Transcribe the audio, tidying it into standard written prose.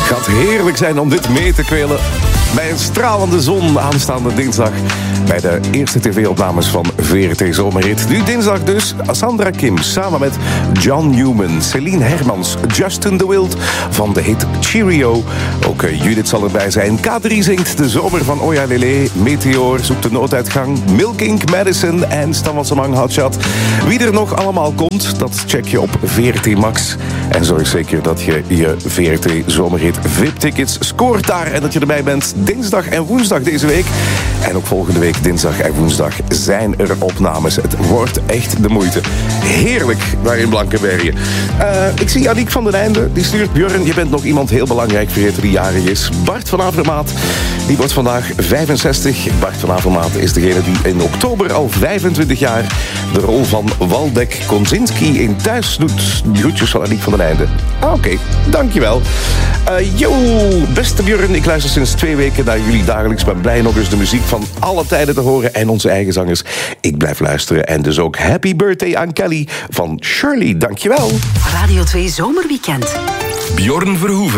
gaat heerlijk zijn om dit mee te kwelen bij een stralende zon aanstaande dinsdag bij de eerste tv-opnames van VRT Zomerhit. Nu dinsdag dus Sandra Kim samen met John Newman, Celine Hermans, Justin de Wild van de hit Cheerio. Ook Judith zal erbij zijn. K3 zingt De Zomer van Oya Lele, Meteor zoekt de nooduitgang, Milking, Madison en Stan Samang Hotshot. Wie er nog allemaal komt, dat check je op VRT Max. En zorg zeker dat je je VRT Zomerhit VIP-tickets scoort daar en dat je erbij bent dinsdag en woensdag deze week. En ook volgende week dinsdag en woensdag zijn er opnames. Het wordt echt de moeite. Heerlijk daar in Blankenbergen. Ik zie Aniek van den Einde. Die stuurt: Björn, je bent nog iemand heel belangrijk voor je die jarig is. Bart van Avermaat, die wordt vandaag 65. Bart van Avermaat is degene die in oktober al 25 jaar de rol van Waldek Konzinski in Thuis doet. Groetjes van Aniek van den Einde. Oké, dankjewel. Beste Björn, ik luister sinds 2 weken naar jullie dagelijks. Ben blij nog eens de muziek van alle tijden te horen en onze eigen zangers. Ik blijf luisteren en dus ook happy birthday aan Kelly van Shirley. Dankjewel. Radio 2 Zomerweekend. Björn Verhoeven.